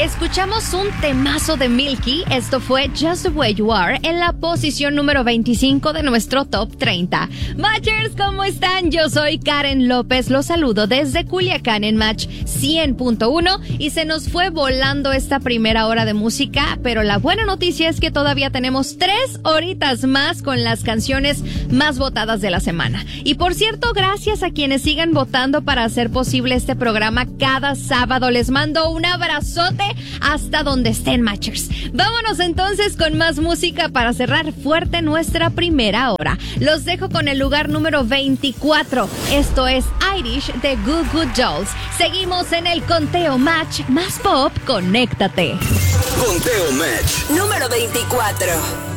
Escuchamos un temazo de Milky, esto fue Just the Way You Are, en la posición número 25 de nuestro Top 30. Matchers, ¿cómo están? Yo soy Karen López, los saludo desde Culiacán en Match 100.1 y se nos fue volando esta primera hora de música, pero la buena noticia es que todavía tenemos 3 horitas más con las canciones más votadas de la semana. Y por cierto, gracias a quienes sigan votando para hacer posible este programa cada sábado. Les mando un abrazote hasta donde estén, Matchers. Vámonos entonces con más música para cerrar fuerte nuestra primera hora. Los dejo con el lugar número 24. Esto es Irish de Goo Goo Dolls. Seguimos en el conteo Match más pop. Conéctate. Conteo Match número 24.